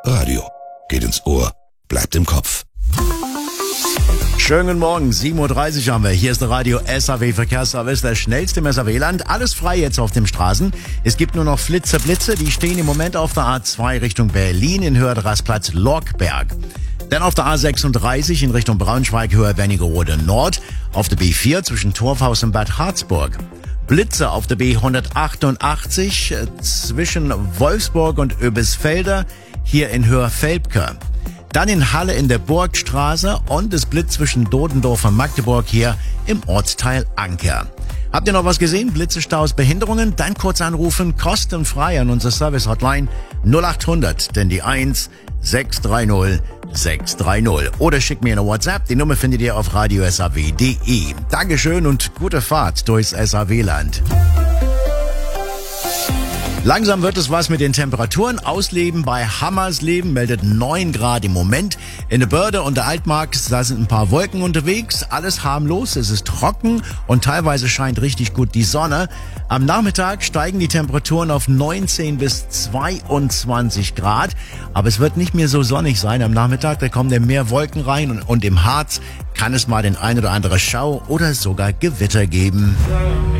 Radio. Geht ins Ohr, bleibt im Kopf. Schönen guten Morgen, 7.30 Uhr haben wir. Hier ist der Radio SAW Verkehrsservice, das schnellste im SAW-Land. Alles frei jetzt auf den Straßen. Es gibt nur noch Blitze, die stehen im Moment auf der A2 Richtung Berlin in Höhe der Rastplatz Lockberg. Dann auf der A36 in Richtung Braunschweig, Höhe Wernigerode Nord. Auf der B4 zwischen Torfhaus und Bad Harzburg. Blitze auf der B188 zwischen Wolfsburg und Oebisfelder, hier in Höhe-Velpke. Dann in Halle in der Burgstraße und es Blitz zwischen Dodendorf und Magdeburg hier im Ortsteil Anker. Habt ihr noch was gesehen? Blitze, Staus, Behinderungen? Dann kurz anrufen, kostenfrei an unsere Service-Hotline 0800, denn die 1 630 630. Oder schickt mir eine WhatsApp, die Nummer findet ihr auf radiosaw.de. Dankeschön und gute Fahrt durchs SAW-Land. Langsam wird es was mit den Temperaturen. Ausleben bei Hammersleben meldet 9 Grad im Moment. In der Börde und der Altmark, da sind ein paar Wolken unterwegs. Alles harmlos, es ist trocken und teilweise scheint richtig gut die Sonne. Am Nachmittag steigen die Temperaturen auf 19 bis 22 Grad. Aber es wird nicht mehr so sonnig sein am Nachmittag. Da kommen dann mehr Wolken rein und im Harz kann es mal den ein oder andere Schau oder sogar Gewitter geben.